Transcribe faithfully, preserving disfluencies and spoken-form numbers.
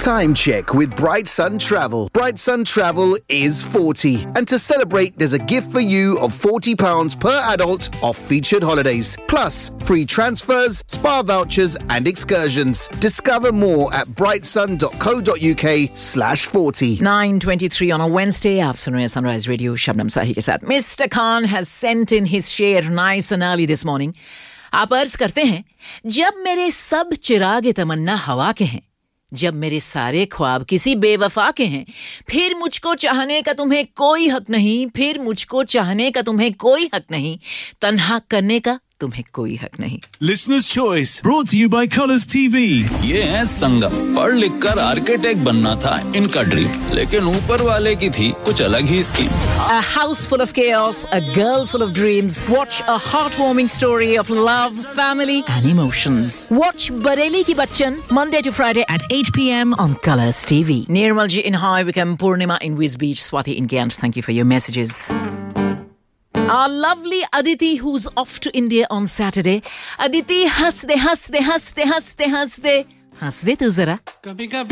Time check with Bright Sun Travel. Bright Sun Travel is forty. And to celebrate, there's a gift for you of forty pounds per adult off featured holidays. Plus, free transfers, spa vouchers and excursions. Discover more at brightsun.co.uk slash 40. nine twenty-three on a Wednesday. आप सुन रहे हैं Sunrise Radio Shabnam साही के साथ. Mister Khan has sent in his share nice and early this morning. आप अर्ज करते हैं, जब मेरे सब चिराग तमन्ना हवा के हैं, जब मेरे सारे ख्वाब किसी बेवफा के हैं, फिर मुझको चाहने का तुम्हें कोई हक नहीं, फिर मुझको चाहने का तुम्हें कोई हक नहीं, तन्हा करने का तुम्हें कोई हक नहीं. Listener's Choice brought to you by Colours T V. ये है संगम. पढ़ लिख कर आर्किटेक्ट बनना था इनका ड्रीम, लेकिन ऊपर वाले की थी कुछ अलग ही scheme. A house full of chaos, a girl full of dreams. Watch a heartwarming story of love, family and emotions. Watch Bareli Ki Bachchan Monday to Friday at eight p.m. on Colours T V. Nirmalji in High Wycombe, Purnima in Wiz Beach, Swati in Ghent. Thank you for your messages. Our lovely Aditi, who's off to India on Saturday. Aditi, hasde, hasde, hasde, hasde, hasde. Hasde tu zara.